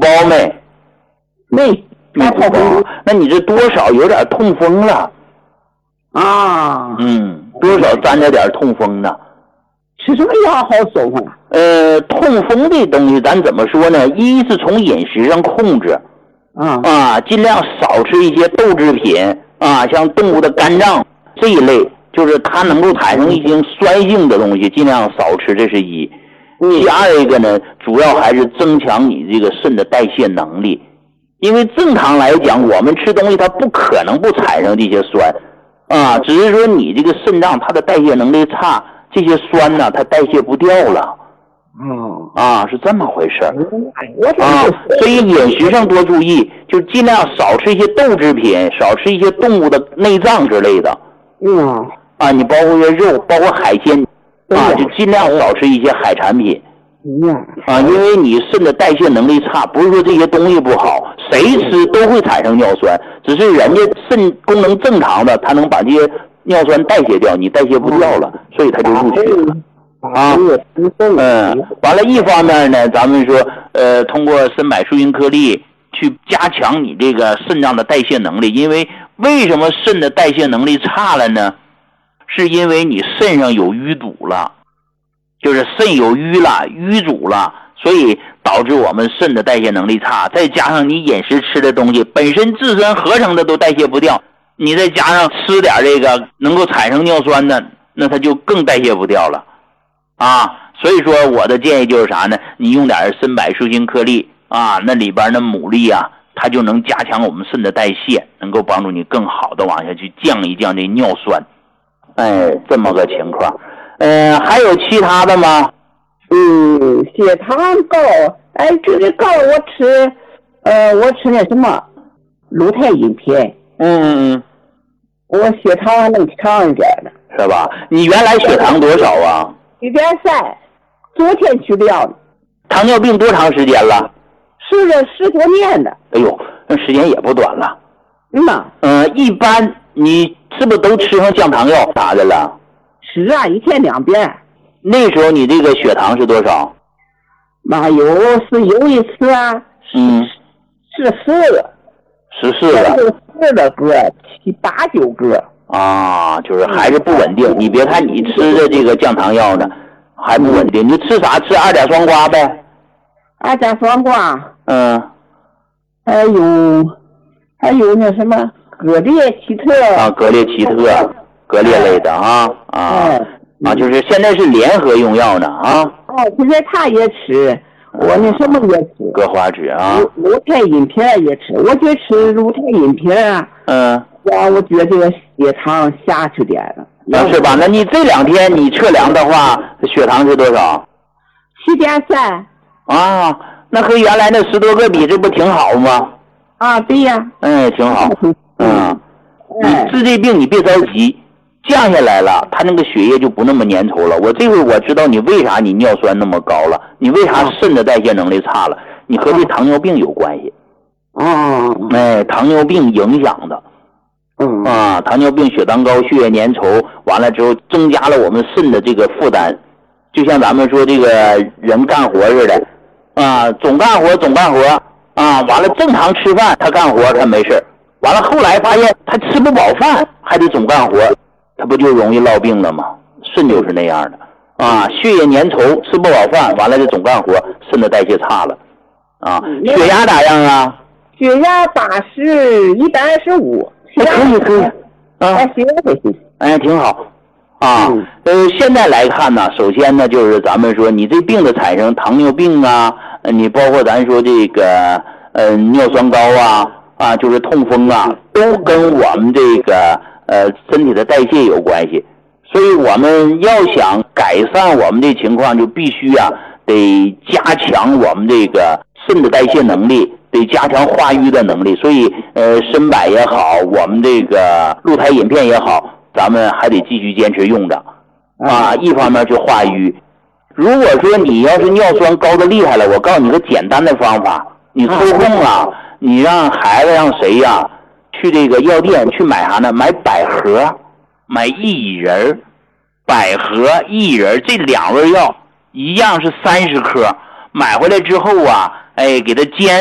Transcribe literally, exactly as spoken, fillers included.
包没？ 没， 没鼓包。那你这多少有点痛风了啊？ 嗯，多少沾着点痛风呢。 吃什么药好受啊？ 呃，痛风这东西咱怎么说呢？一是从饮食上控制， 啊啊，尽量少吃一些豆制品啊，像动物的肝脏这一类，就是它能够产生一些酸性的东西，尽量少吃，这是一。第二一个呢，主要还是增强你这个肾的代谢能力，因为正常来讲，我们吃东西它不可能不产生这些酸，啊，只是说你这个肾脏它的代谢能力差。这些酸呢，它代谢不掉了， 哦， 啊，是这么回事儿， 啊， 所以饮食上多注意，就尽量少吃一些豆制品，少吃一些动物的内脏之类的， 嗯， 啊，你包括些肉，包括海鲜，啊，就尽量少吃一些海产品， 嗯， 啊，因为你肾的代谢能力差，不是说这些东西不好，谁吃都会产生尿酸，只是人家肾功能正常的，他能把这些尿酸代谢掉，你代谢不掉了，所以它就入血了啊。嗯，完了，一方面呢，咱们说，呃，通过参柏树因颗粒去加强你这个肾脏的代谢能力，因为为什么肾的代谢能力差了呢？是因为你肾上有淤堵了，就是肾有淤了、淤阻了，所以导致我们肾的代谢能力差。再加上你饮食吃的东西本身自身合成的都代谢不掉。你再加上吃点这个能够产生尿酸的，那它就更代谢不掉了啊。所以说我的建议就是啥呢？你用点参柏树因颗粒啊，那里边的牡蛎啊，它就能加强我们肾的代谢，能够帮助你更好的往下去降一降这尿酸。哎，这么个情况。呃，还有其他的吗？ 嗯，血糖高，哎，这个高我吃，呃，我吃那什么鹿泰因片。 嗯嗯嗯， 我血糖能强一点的， 是吧？你原来血糖多少啊？ 一点三，昨天去量的。 糖尿病多长时间了？ 是了十多年的。 哎呦，那时间也不短了。 嗯呐。 呃，一般你是不是都吃上降糖药啥的了？ 是啊，一天两遍。 那时候你这个血糖是多少？ 妈有是有一次啊， 嗯， 是十个。 十四个， 十来个，七八九个啊，就是还是不稳定。你别看你吃的这个降糖药呢，还不稳定。你吃啥？吃二甲双胍呗。 二甲双胍。嗯。还有，还有那什么格列齐特。 啊，格列齐特，格列类的啊啊啊，就是现在是联合用药呢啊。 哦，现在他也吃。我那什么也吃， 葛花脂啊， 鹿泰因片也吃，我就吃鹿泰因片啊。 嗯， 哇，我觉得这个血糖下去点了。 那是吧？那你这两天你测量的话，血糖是多少？ 七点三。 啊，那和原来那十多个比，这不挺好吗？ 啊，对呀。 嗯，挺好。嗯，你治这病你别着急。降下来了，他那个血液就不那么粘稠了。我这回我知道你为啥你尿酸那么高了，你为啥肾的代谢能力差了，你和这糖尿病有关系。 哦， 哎，糖尿病影响的。 嗯啊，糖尿病血糖高，血液粘稠，完了之后增加了我们肾的这个负担，就像咱们说这个人干活似的，啊，总干活总干活啊，完了正常吃饭他干活他没事，完了后来发现他吃不饱饭还得总干活。他不就容易落病了吗？肾就是那样的啊，血液粘稠，吃不饱饭，完了就总干活，肾的代谢差了啊。血压咋样啊？ 血压八十，一百二十五。 可以可以啊， 行可以， 哎，挺好啊。呃，现在来看呢，首先呢，就是咱们说你这病的产生，糖尿病啊，你包括咱说这个呃尿酸高啊啊，就是痛风啊，都跟我们这个。呃，身体的代谢有关系，所以我们要想改善我们这情况，就必须啊，得加强我们这个肾的代谢能力，得加强化瘀的能力。所以，呃，参柏也好，我们这个鹿泰因片也好，咱们还得继续坚持用着啊。一方面去化淤，如果说你要是尿酸高的厉害了，我告诉你个简单的方法，你抽空啊，你让孩子让谁呀、啊？去这个药店去买啥呢？买百合，买薏仁，百合、薏仁这两味药一样是三十克，买回来之后啊，哎，给它煎。